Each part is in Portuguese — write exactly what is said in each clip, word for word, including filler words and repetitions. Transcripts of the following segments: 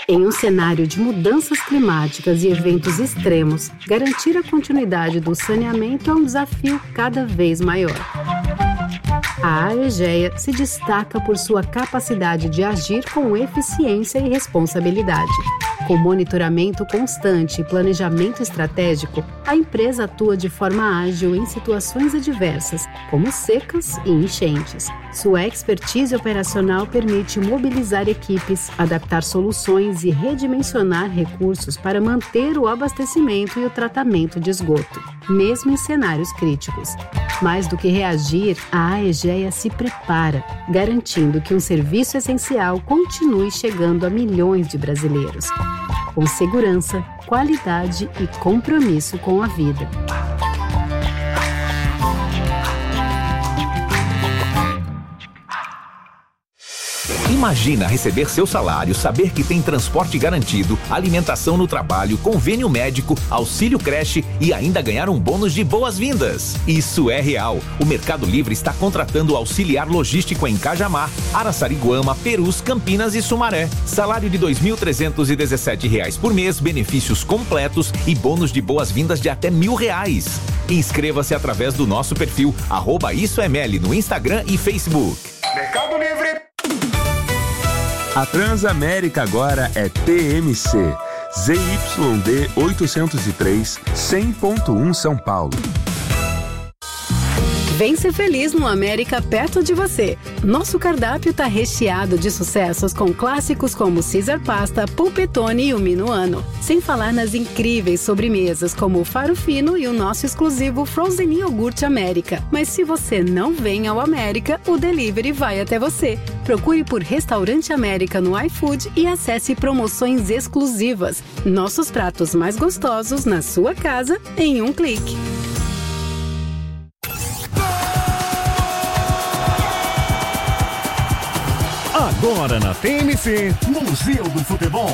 Em um cenário de mudanças climáticas e eventos extremos, garantir a continuidade do saneamento é um desafio cada vez maior. A Aegea se destaca por sua capacidade de agir com eficiência e responsabilidade. Com monitoramento constante e planejamento estratégico, a empresa atua de forma ágil em situações adversas, como secas e enchentes. Sua expertise operacional permite mobilizar equipes, adaptar soluções e redimensionar recursos para manter o abastecimento e o tratamento de esgoto, mesmo em cenários críticos. Mais do que reagir, a Aegea se prepara, garantindo que um serviço essencial continue chegando a milhões de brasileiros, com segurança, qualidade e compromisso com a vida. Imagina receber seu salário, saber que tem transporte garantido, alimentação no trabalho, convênio médico, auxílio creche e ainda ganhar um bônus de boas-vindas. Isso é real. O Mercado Livre está contratando auxiliar logístico em Cajamar, Araçariguama, Perus, Campinas e Sumaré. Salário de dois mil trezentos e dezessete reais por mês, benefícios completos e bônus de boas-vindas de até mil reais. Inscreva-se através do nosso perfil arroba IssoEML no Instagram e Facebook. Mercado Livre. A Transamérica agora é T M C, Z Y D oitocentos e três, cem ponto um São Paulo. Vem ser feliz no América perto de você. Nosso cardápio está recheado de sucessos com clássicos como Caesar Pasta, Polpettone e o Minuano. Sem falar nas incríveis sobremesas como o Faro Fino e o nosso exclusivo Frozen Iogurte América. Mas se você não vem ao América, o delivery vai até você. Procure por Restaurante América no iFood e acesse promoções exclusivas. Nossos pratos mais gostosos na sua casa em um clique. Agora na T M C, Museu do Futebol.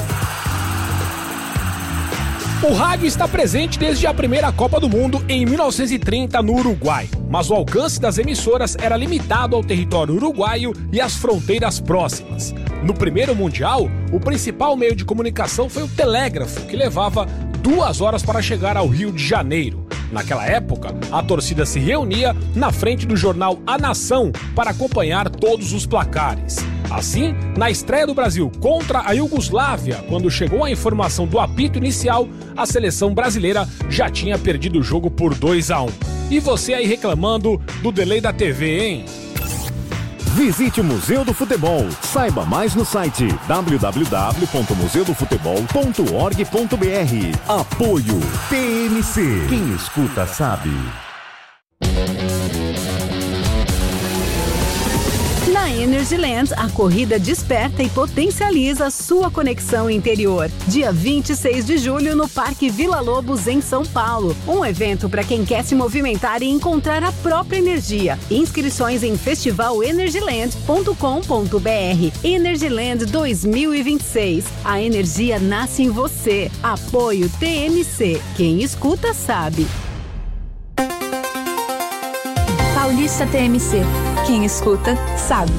O rádio está presente desde a primeira Copa do Mundo em mil novecentos e trinta no Uruguai, mas o alcance das emissoras era limitado ao território uruguaio e às fronteiras próximas. No primeiro Mundial, o principal meio de comunicação foi o telégrafo, que levava duas horas para chegar ao Rio de Janeiro. Naquela época, a torcida se reunia na frente do jornal A Nação para acompanhar todos os placares. Assim, na estreia do Brasil contra a Iugoslávia, quando chegou a informação do apito inicial, a seleção brasileira já tinha perdido o jogo por dois a um. E você aí reclamando do delay da T V, hein? Visite o Museu do Futebol. Saiba mais no site w w w ponto museu do futebol ponto org ponto b r. Apoio T M C. Quem escuta sabe. Na Energyland, a corrida desperta e potencializa sua conexão interior. Dia vinte e seis de julho no Parque Vila Lobos, em São Paulo. Um evento para quem quer se movimentar e encontrar a própria energia. Inscrições em festival energyland ponto com ponto b r. Energyland dois mil e vinte e seis. A energia nasce em você. Apoio T M C. Quem escuta sabe. Paulista T M C. Quem escuta, sabe.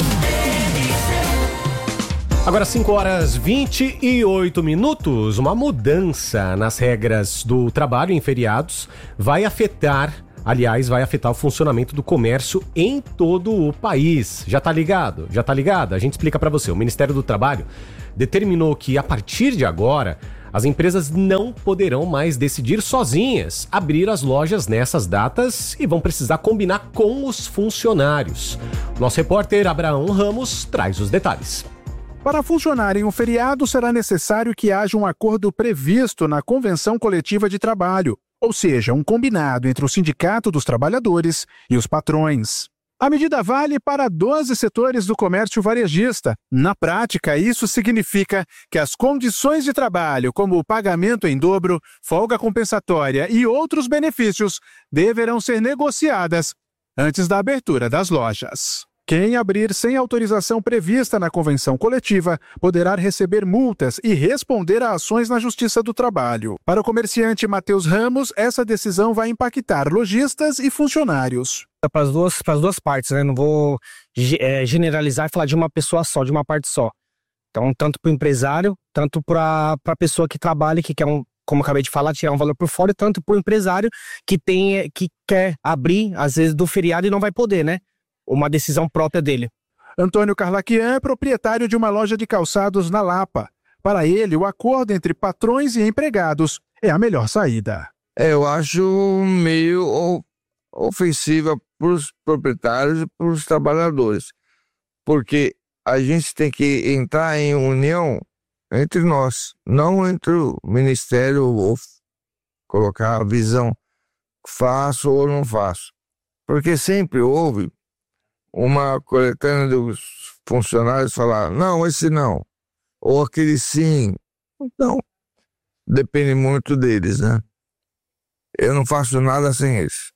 Agora cinco horas e vinte e oito minutos. Uma mudança nas regras do trabalho em feriados vai afetar, aliás, vai afetar o funcionamento do comércio em todo o país. Já tá ligado? Já tá ligado? A gente explica pra você. O Ministério do Trabalho determinou que, a partir de agora, as empresas não poderão mais decidir sozinhas abrir as lojas nessas datas e vão precisar combinar com os funcionários. Nosso repórter Abraão Ramos traz os detalhes. Para funcionar em um feriado, será necessário que haja um acordo previsto na Convenção Coletiva de Trabalho, ou seja, um combinado entre o Sindicato dos Trabalhadores e os patrões. A medida vale para doze setores do comércio varejista. Na prática, isso significa que as condições de trabalho, como o pagamento em dobro, folga compensatória e outros benefícios, deverão ser negociadas antes da abertura das lojas. Quem abrir sem autorização prevista na convenção coletiva poderá receber multas e responder a ações na Justiça do Trabalho. Para o comerciante Matheus Ramos, essa decisão vai impactar lojistas e funcionários. Para as duas, para as duas partes, né? Não vou é, generalizar e falar de uma pessoa só, de uma parte só. Então, tanto para o empresário, tanto para a pessoa que trabalha, que quer um, como eu acabei de falar, tirar um valor por fora, tanto para o empresário que, tem, que quer abrir, às vezes, do feriado e não vai poder, né? Uma decisão própria dele. Antônio Carlaquian é proprietário de uma loja de calçados na Lapa. Para ele, o acordo entre patrões e empregados é a melhor saída. É, eu acho meio ofensiva para os proprietários e para os trabalhadores, porque a gente tem que entrar em união entre nós, não entre o Ministério ou colocar a visão, faço ou não faço. Porque sempre houve uma coletânea dos funcionários falar, não, esse não, ou aquele sim. Então, depende muito deles, né? Eu não faço nada sem eles.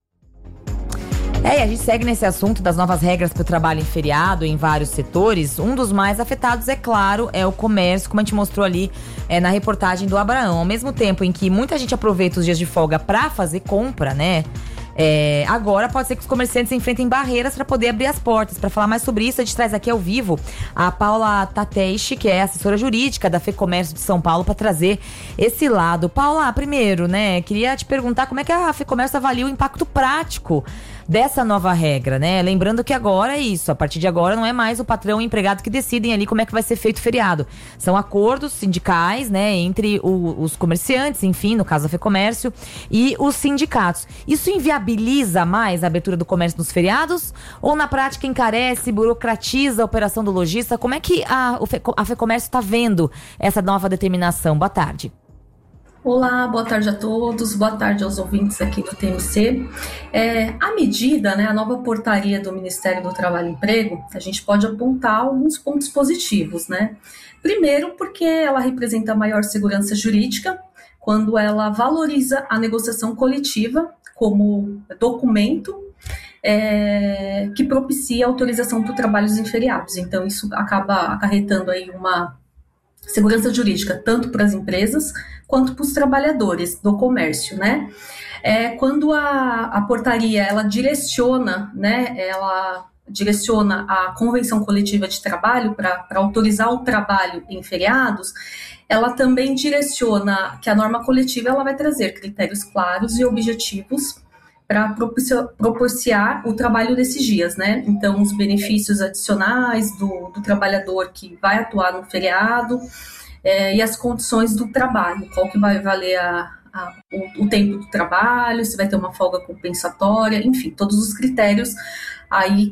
É, e a gente segue nesse assunto das novas regras para o trabalho em feriado em vários setores. Um dos mais afetados, é claro, é o comércio, como a gente mostrou ali é, na reportagem do Abraão. Ao mesmo tempo em que muita gente aproveita os dias de folga para fazer compra, né? É, agora pode ser que os comerciantes enfrentem barreiras para poder abrir as portas. Para falar mais sobre isso, a gente traz aqui ao vivo a Paula Tateishi, que é assessora jurídica da FEComércio de São Paulo, para trazer esse lado. Paula, primeiro, né, queria te perguntar como é que a FEComércio avalia o impacto prático dessa nova regra, né? Lembrando que agora é isso, a partir de agora não é mais o patrão e o empregado que decidem ali como é que vai ser feito o feriado. São acordos sindicais, né, entre o, os comerciantes, enfim, no caso da FEComércio, e os sindicatos. Isso inviabiliza mais a abertura do comércio nos feriados? Ou na prática encarece, burocratiza a operação do lojista? Como é que a, a FEComércio está vendo essa nova determinação? Boa tarde. Olá, boa tarde a todos, boa tarde aos ouvintes aqui do T M C. É, a medida, né, a nova portaria do Ministério do Trabalho e Emprego, a gente pode apontar alguns pontos positivos, né? Primeiro, porque ela representa maior segurança jurídica, quando ela valoriza a negociação coletiva como documento é, que propicia a autorização para trabalhos em feriados. Então, isso acaba acarretando aí uma segurança jurídica tanto para as empresas quanto para os trabalhadores do comércio, né? É, quando a, a portaria ela direciona, né? Ela direciona a convenção coletiva de trabalho para autorizar o trabalho em feriados, ela também direciona que a norma coletiva ela vai trazer critérios claros e objetivos para propiciar o trabalho desses dias, né? Então, os benefícios adicionais do, do trabalhador que vai atuar no feriado é, e as condições do trabalho, qual que vai valer a, a, o, o tempo do trabalho, se vai ter uma folga compensatória, enfim, todos os critérios aí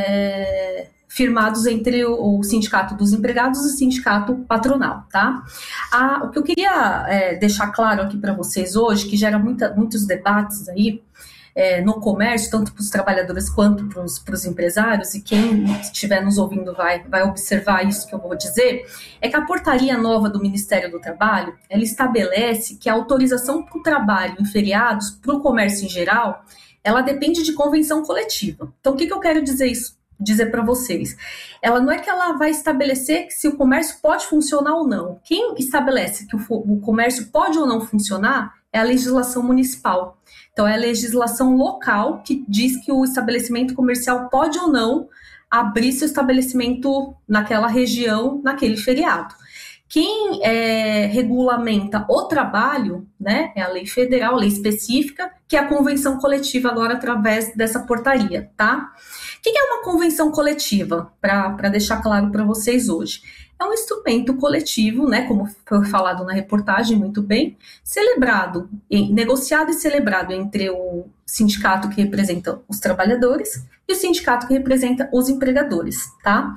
é, firmados entre o, o sindicato dos empregados e o sindicato patronal, tá? Ah, o que eu queria é, deixar claro aqui para vocês hoje, que gera muita, muitos debates aí, É, no comércio, tanto para os trabalhadores quanto para os empresários, e quem estiver nos ouvindo vai, vai observar isso que eu vou dizer, é que a portaria nova do Ministério do Trabalho, ela estabelece que a autorização para o trabalho em feriados, para o comércio em geral, ela depende de convenção coletiva. Então, o que, que eu quero dizer isso? dizer para vocês, ela não é que ela vai estabelecer se o comércio pode funcionar ou não. Quem estabelece que o, o comércio pode ou não funcionar é a legislação municipal. Então, é a legislação local que diz que o estabelecimento comercial pode ou não abrir seu estabelecimento naquela região, naquele feriado. Quem é, regulamenta o trabalho, né, é a lei federal, lei específica, que é a convenção coletiva agora através dessa portaria, tá? O que é uma convenção coletiva? Para deixar claro para vocês hoje. É um instrumento coletivo, né, como foi falado na reportagem muito bem, celebrado, negociado e celebrado entre o sindicato que representa os trabalhadores e o sindicato que representa os empregadores, tá?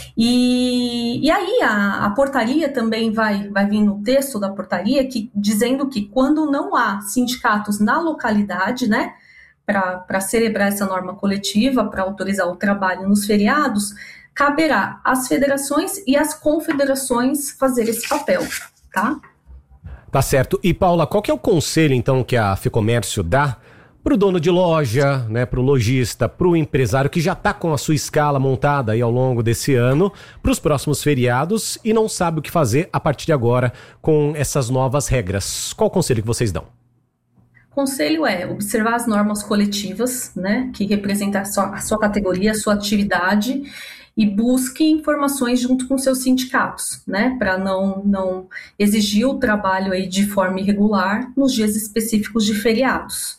E, e aí a, a portaria também vai, vai vir no texto da portaria que, dizendo que quando não há sindicatos na localidade, né, para celebrar essa norma coletiva, para autorizar o trabalho nos feriados, caberá às federações e às confederações fazer esse papel, tá? Tá certo. E, Paula, qual que é o conselho, então, que a FEComércio dá para o dono de loja, né, para o lojista, para o empresário que já está com a sua escala montada aí ao longo desse ano, para os próximos feriados e não sabe o que fazer a partir de agora com essas novas regras? Qual o conselho que vocês dão? O conselho é observar as normas coletivas, né, que representam a sua, a sua categoria, a sua atividade, e busque informações junto com seus sindicatos, né, para não, não exigir o trabalho aí de forma irregular nos dias específicos de feriados.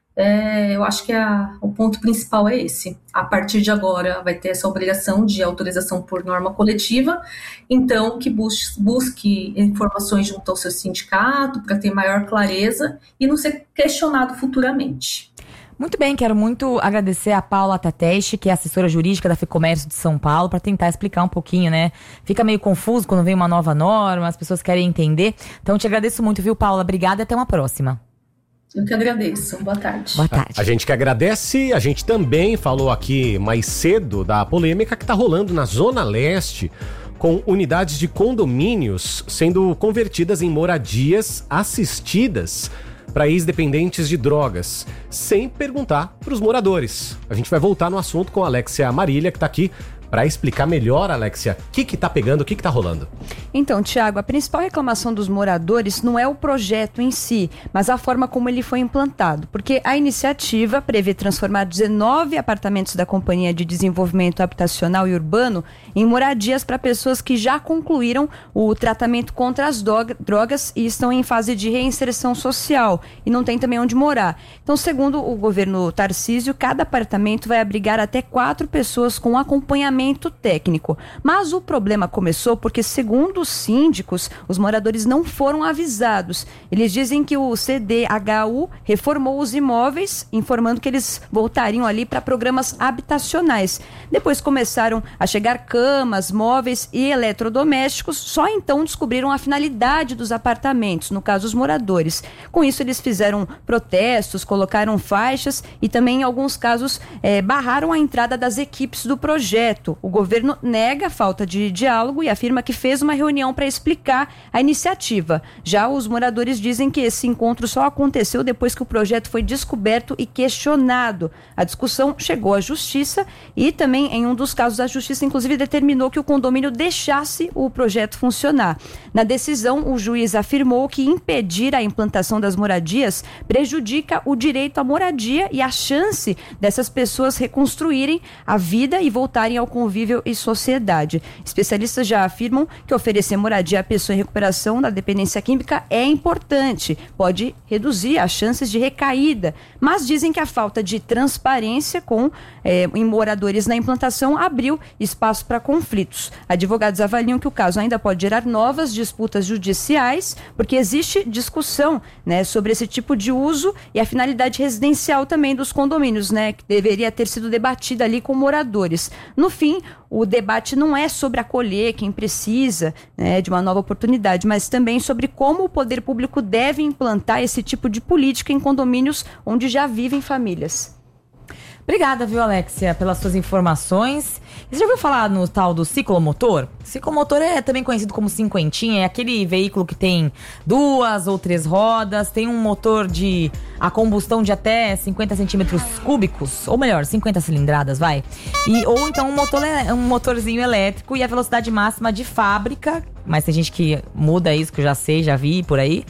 É, eu acho que a, o ponto principal é esse. A partir de agora vai ter essa obrigação de autorização por norma coletiva, então que busque, busque informações junto ao seu sindicato para ter maior clareza e não ser questionado futuramente. Muito bem, quero muito agradecer a Paula Tateste, que é assessora jurídica da FEComércio de São Paulo, para tentar explicar um pouquinho, né? Fica meio confuso quando vem uma nova norma, as pessoas querem entender. Então te agradeço muito, viu, Paula? Obrigada e até uma próxima. Eu que agradeço. Boa tarde. Boa tarde. A, a gente que agradece, a gente também falou aqui mais cedo da polêmica que está rolando na Zona Leste, com unidades de condomínios sendo convertidas em moradias assistidas para ex-dependentes de drogas, sem perguntar para os moradores. A gente vai voltar no assunto com a Alexia Marília, que está aqui para explicar melhor, Alexia, o que que tá pegando, o que que tá rolando. Então, Tiago, a principal reclamação dos moradores não é o projeto em si, mas a forma como ele foi implantado, porque a iniciativa prevê transformar dezenove apartamentos da Companhia de Desenvolvimento Habitacional e Urbano em moradias para pessoas que já concluíram o tratamento contra as drogas e estão em fase de reinserção social e não tem também onde morar. Então, segundo o governo Tarcísio, cada apartamento vai abrigar até quatro pessoas com acompanhamento técnico. Mas o problema começou porque, segundo os síndicos, os moradores não foram avisados. Eles dizem que o C D H U reformou os imóveis, informando que eles voltariam ali para programas habitacionais. Depois começaram a chegar camas, móveis e eletrodomésticos, só então descobriram a finalidade dos apartamentos, no caso os moradores. Com isso eles fizeram protestos, colocaram faixas e também em alguns casos eh, barraram a entrada das equipes do projeto. O governo nega a falta de diálogo e afirma que fez uma reunião para explicar a iniciativa. Já os moradores dizem que esse encontro só aconteceu depois que o projeto foi descoberto e questionado. A discussão chegou à justiça e também, em um dos casos, a justiça inclusive determinou que o condomínio deixasse o projeto funcionar. Na decisão, o juiz afirmou que impedir a implantação das moradias prejudica o direito à moradia e a chance dessas pessoas reconstruírem a vida e voltarem ao convívio e sociedade. Especialistas já afirmam que oferecer moradia à pessoa em recuperação da dependência química é importante, pode reduzir as chances de recaída, mas dizem que a falta de transparência com eh, em moradores na implantação abriu espaço para conflitos. Advogados avaliam que o caso ainda pode gerar novas disputas judiciais, porque existe discussão, né, sobre esse tipo de uso e a finalidade residencial também dos condomínios, né, que deveria ter sido debatida ali com moradores. No fim, o debate não é sobre acolher quem precisa, né, de uma nova oportunidade, mas também sobre como o poder público deve implantar esse tipo de política em condomínios onde já vivem famílias. Obrigada, viu, Alexia, pelas suas informações. Você já ouviu falar no tal do ciclomotor? Ciclomotor é também conhecido como cinquentinha, é aquele veículo que tem duas ou três rodas, tem um motor de a combustão de até cinquenta centímetros cúbicos, ou melhor, cinquenta cilindradas, vai. E, ou então um, motor, um motorzinho elétrico e a velocidade máxima de fábrica, mas tem gente que muda isso, que eu já sei, já vi por aí,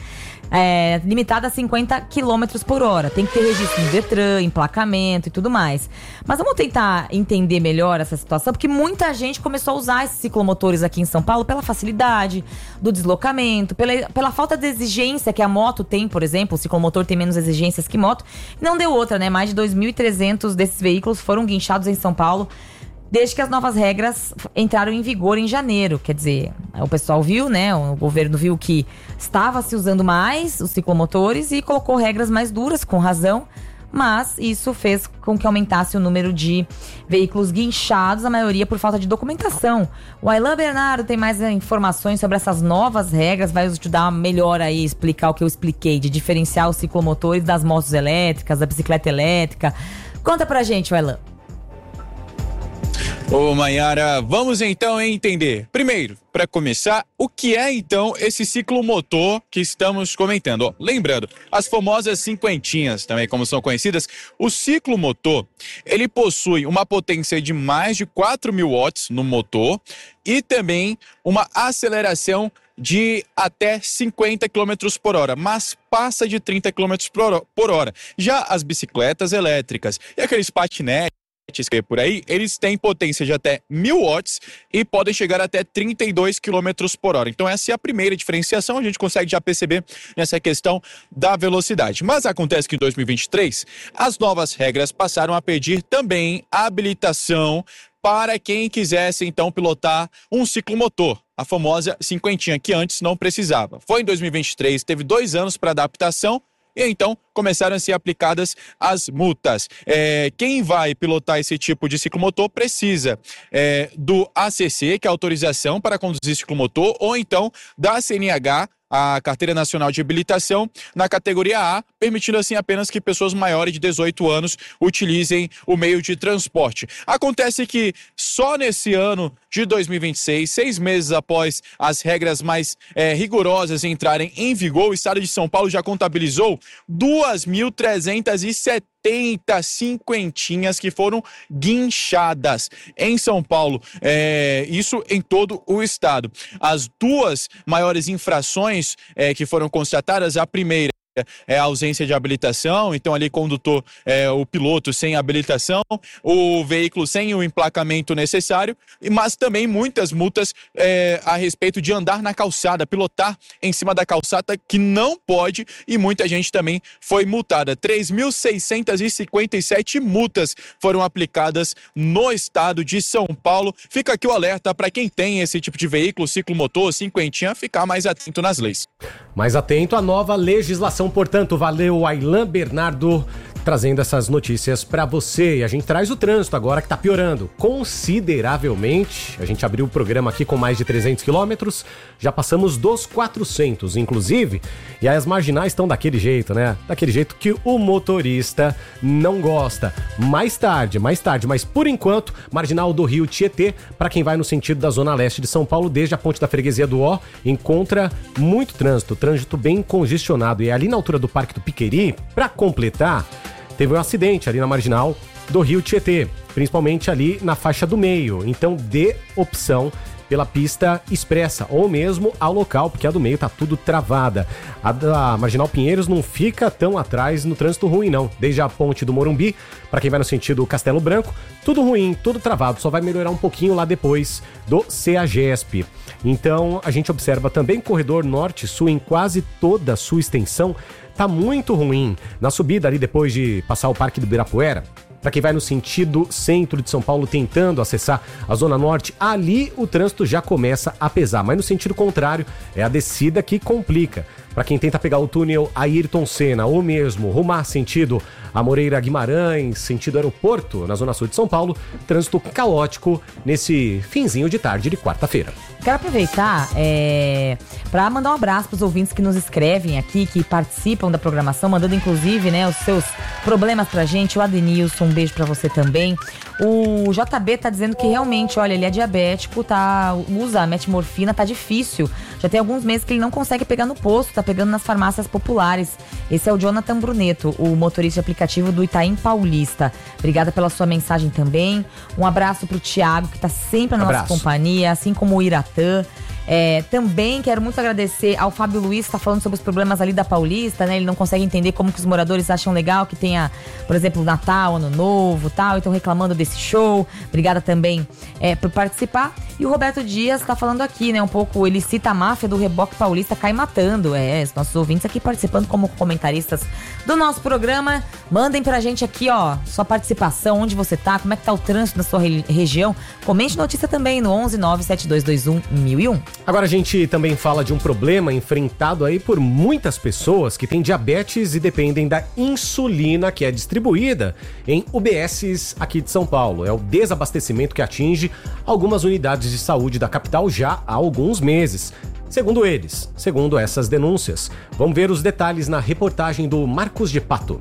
é limitada a cinquenta quilômetros por hora. Tem que ter registro no Detran, emplacamento e tudo mais. Mas vamos tentar entender melhor essa situação, porque muita gente começou a usar esses ciclomotores aqui em São Paulo pela facilidade do deslocamento, pela, pela falta de exigência que a moto tem, por exemplo. O ciclomotor tem menos exigências que moto. E não deu outra, né? Mais de dois mil e trezentos desses veículos foram guinchados em São Paulo desde que as novas regras entraram em vigor em janeiro. Quer dizer, o pessoal viu, né? O governo viu que estava se usando mais os ciclomotores e colocou regras mais duras, com razão. Mas isso fez com que aumentasse o número de veículos guinchados, a maioria por falta de documentação. O Aylan Bernardo tem mais informações sobre essas novas regras, vai ajudar melhor aí a explicar o que eu expliquei, de diferenciar os ciclomotores das motos elétricas, da bicicleta elétrica. Conta pra gente, Aylan. Ô, Mayara, vamos então entender. Primeiro, para começar, o que é então esse ciclomotor que estamos comentando? Ó, lembrando, as famosas cinquentinhas, também como são conhecidas, o ciclomotor, ele possui uma potência de mais de quatro mil watts no motor e também uma aceleração de até cinquenta quilômetros por hora, mas passa de trinta quilômetros por hora. Já as bicicletas elétricas e aqueles patinetes por aí, eles têm potência de até mil watts e podem chegar até trinta e dois quilômetros por hora. Então essa é a primeira diferenciação, a gente consegue já perceber nessa questão da velocidade. Mas acontece que em dois mil e vinte e três, as novas regras passaram a pedir também habilitação para quem quisesse então pilotar um ciclomotor, a famosa cinquentinha, que antes não precisava. Foi em dois mil e vinte e três, teve dois anos para adaptação, e então começaram a ser aplicadas as multas. É, quem vai pilotar esse tipo de ciclomotor precisa é, do A C C, que é a autorização para conduzir ciclomotor, ou então da C N H, a Carteira Nacional de Habilitação, na categoria A, permitindo assim apenas que pessoas maiores de dezoito anos utilizem o meio de transporte. Acontece que só nesse ano de dois mil e vinte e seis, seis meses após as regras mais é, rigorosas entrarem em vigor, o estado de São Paulo já contabilizou duas mil trezentas e setenta cinquentinhas que foram guinchadas em São Paulo, é, isso em todo o estado. As duas maiores infrações é, que foram constatadas, a primeira é a ausência de habilitação, então ali condutor, é, o piloto sem habilitação, o veículo sem o emplacamento necessário, mas também muitas multas é, a respeito de andar na calçada, pilotar em cima da calçada que não pode, e muita gente também foi multada. três mil seiscentas e cinquenta e sete multas foram aplicadas no estado de São Paulo. Fica aqui o alerta para quem tem esse tipo de veículo, ciclomotor, cinquentinha, ficar mais atento nas leis. Mais atento à nova legislação. Portanto, valeu, Aylan Bernardo, trazendo essas notícias para você. E a gente traz o trânsito agora, que tá piorando consideravelmente. A gente abriu o programa aqui com mais de trezentos quilômetros, já passamos dos quatrocentos, inclusive. E aí as marginais estão daquele jeito, né? Daquele jeito que o motorista não gosta. Mais tarde, mais tarde, mas por enquanto, marginal do Rio Tietê, para quem vai no sentido da zona leste de São Paulo, desde a ponte da Freguesia do Ó, encontra muito trânsito, trânsito bem congestionado. E ali na altura do Parque do Piqueri, para completar, teve um acidente ali na marginal do Rio Tietê, principalmente ali na faixa do meio. Então dê opção pela pista expressa ou mesmo ao local, porque a do meio tá tudo travada. A da Marginal Pinheiros não fica tão atrás no trânsito ruim não, desde a ponte do Morumbi, para quem vai no sentido Castelo Branco, tudo ruim, tudo travado, só vai melhorar um pouquinho lá depois do CEAGESP. Então a gente observa também o corredor norte-sul em quase toda a sua extensão, tá muito ruim. Na subida ali depois de passar o Parque do Ibirapuera, para quem vai no sentido centro de São Paulo tentando acessar a Zona Norte, ali o trânsito já começa a pesar, mas no sentido contrário é a descida que complica. Para quem tenta pegar o túnel Ayrton Senna ou mesmo rumar sentido a Moreira Guimarães, sentido aeroporto, na Zona Sul de São Paulo, trânsito caótico nesse finzinho de tarde de quarta-feira. Quero aproveitar é, para mandar um abraço para os ouvintes que nos escrevem aqui, que participam da programação, mandando inclusive, né, os seus problemas pra gente. O Adenilson, um beijo para você também. O J B tá dizendo que realmente, olha, ele é diabético, tá, usa metimorfina, tá difícil. Já tem alguns meses que ele não consegue pegar no posto, tá pegando nas farmácias populares. Esse é o Jonathan Bruneto, o motorista de aplicativo do Itaim Paulista. Obrigada pela sua mensagem também. Um abraço pro Thiago, que tá sempre na nossa Abraço. companhia, assim como o Iratã. É, também quero muito agradecer ao Fábio Luiz, que tá falando sobre os problemas ali da Paulista, né? Ele não consegue entender como que os moradores acham legal que tenha, por exemplo, Natal, Ano Novo, tal, então reclamando desse show. Obrigada também é, por participar. E o Roberto Dias tá falando aqui, né, um pouco, ele cita a máfia do reboque paulista cai matando. É, os nossos ouvintes aqui participando como comentaristas do nosso programa. Mandem pra gente aqui, ó, sua participação, onde você tá, como é que tá o trânsito na sua re- região. Comente notícia também no onze nove sete dois dois um mil e um. Agora a gente também fala de um problema enfrentado aí por muitas pessoas que têm diabetes e dependem da insulina que é distribuída em U B Ss aqui de São Paulo. É o desabastecimento que atinge algumas unidades de saúde da capital já há alguns meses. Segundo eles, segundo essas denúncias. Vamos ver os detalhes na reportagem do Marcos de Pato.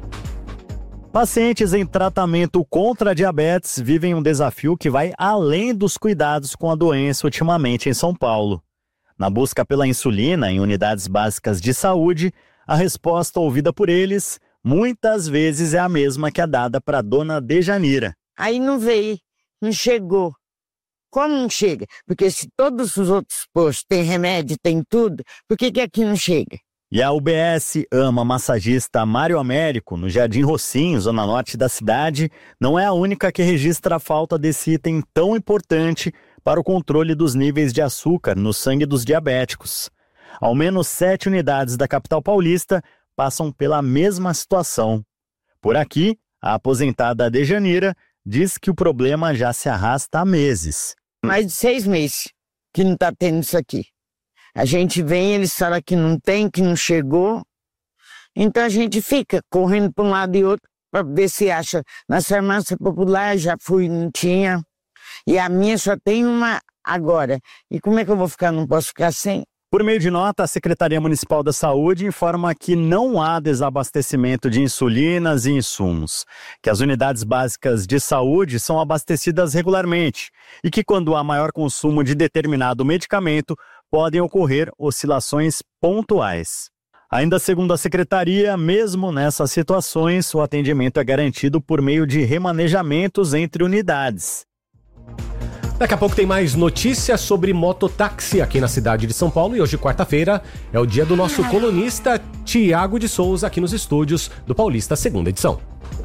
Pacientes em tratamento contra a diabetes vivem um desafio que vai além dos cuidados com a doença ultimamente em São Paulo. Na busca pela insulina em unidades básicas de saúde, a resposta ouvida por eles muitas vezes é a mesma que a dada para a dona Dejanira. Aí não veio, não chegou. Como não chega? Porque se todos os outros postos têm remédio, tem tudo, por que que aqui não chega? E a U B S Ama Massagista Mário Américo, no Jardim Rocinho, zona norte da cidade, não é a única que registra a falta desse item tão importante para o controle dos níveis de açúcar no sangue dos diabéticos. Ao menos sete unidades da capital paulista passam pela mesma situação. Por aqui, a aposentada Dejanira diz que o problema já se arrasta há meses. Mais de seis meses que não está tendo isso aqui. A gente vem, eles falam que não tem, que não chegou. Então a gente fica correndo para um lado e outro para ver se acha. Na farmácia popular já fui, não tinha. E a minha só tem uma agora. E como é que eu vou ficar? Não posso ficar sem? Por meio de nota, a Secretaria Municipal da Saúde informa que não há desabastecimento de insulinas e insumos, que as unidades básicas de saúde são abastecidas regularmente e que quando há maior consumo de determinado medicamento, podem ocorrer oscilações pontuais. Ainda segundo a Secretaria, mesmo nessas situações, o atendimento é garantido por meio de remanejamentos entre unidades. Daqui a pouco tem mais notícias sobre mototáxi aqui na cidade de São Paulo. E hoje, quarta-feira, é o dia do nosso colunista Tiago de Souza aqui nos estúdios do Paulista, segunda edição.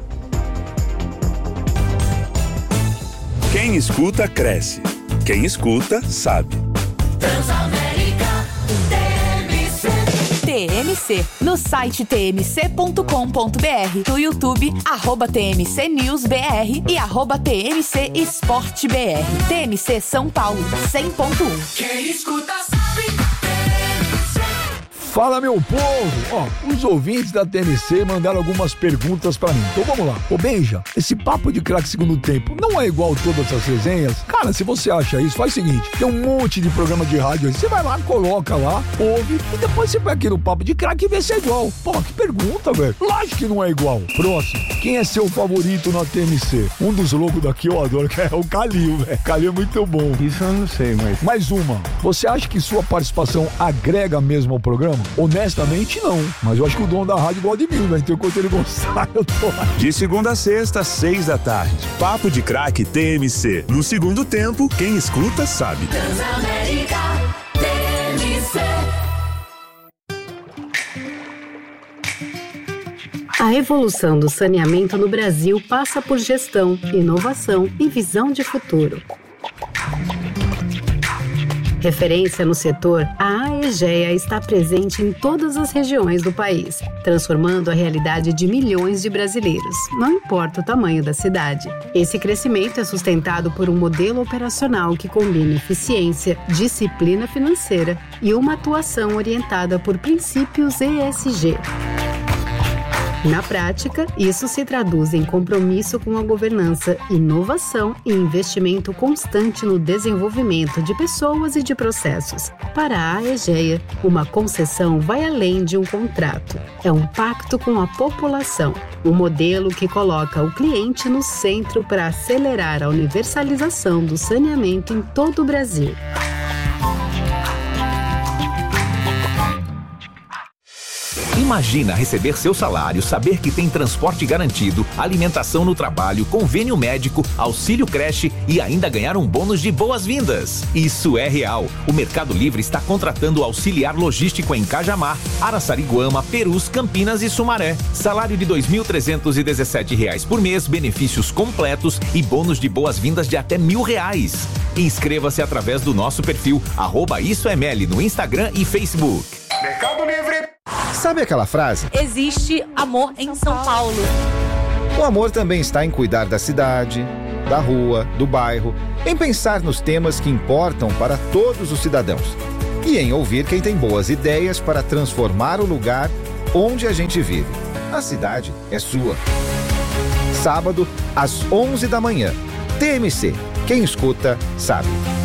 Quem escuta, cresce. Quem escuta, sabe. Transamérica T M C. T M C, no site t m c ponto com ponto b r, no YouTube, arroba T M C News B R e arroba T M C Esporte B R. T M C São Paulo, cem ponto um. Quem escuta sabe. Fala, meu povo! Ó, os ouvintes da T M C mandaram algumas perguntas pra mim. Então vamos lá. Ô, Benja, esse papo de craque segundo tempo não é igual todas as resenhas? Cara, se você acha isso, faz o seguinte, tem um monte de programa de rádio aí, você vai lá, coloca lá, ouve, e depois você vai aqui no papo de craque e vê se é igual. Pô, que pergunta, velho. Lógico que não é igual. Próximo. Quem é seu favorito na T M C? Um dos loucos daqui eu adoro, que é o Calil, velho. Calil é muito bom. Isso eu não sei, mas... Mais uma. Você acha que sua participação agrega mesmo ao programa? Honestamente, não. Mas eu acho que o dono da rádio gosta de mim, velho. Então, enquanto ele gostar, eu tô aqui. De segunda a sexta, seis da tarde. Papo de craque T M C. No segundo tempo, quem escuta, sabe. Transamérica T M C. A evolução do saneamento no Brasil passa por gestão, inovação e visão de futuro. Referência no setor, a Aegea está presente em todas as regiões do país, transformando a realidade de milhões de brasileiros, não importa o tamanho da cidade. Esse crescimento é sustentado por um modelo operacional que combina eficiência, disciplina financeira e uma atuação orientada por princípios E S G. Na prática, isso se traduz em compromisso com a governança, inovação e investimento constante no desenvolvimento de pessoas e de processos. Para a Aegea, uma concessão vai além de um contrato. É um pacto com a população, um modelo que coloca o cliente no centro para acelerar a universalização do saneamento em todo o Brasil. Imagina receber seu salário, saber que tem transporte garantido, alimentação no trabalho, convênio médico, auxílio creche e ainda ganhar um bônus de boas-vindas. Isso é real. O Mercado Livre está contratando auxiliar logístico em Cajamar, Araçariguama, Perus, Campinas e Sumaré. Salário de dois mil trezentos e dezessete reais por mês, benefícios completos e bônus de boas-vindas de até mil reais. Inscreva-se através do nosso perfil arroba isso é mel no Instagram e Facebook. Mercado Livre. Sabe aquela frase? Existe amor em São Paulo. O amor também está em cuidar da cidade, da rua, do bairro, em pensar nos temas que importam para todos os cidadãos e em ouvir quem tem boas ideias para transformar o lugar onde a gente vive. A cidade é sua. Sábado, às onze da manhã. T M C. Quem escuta, sabe.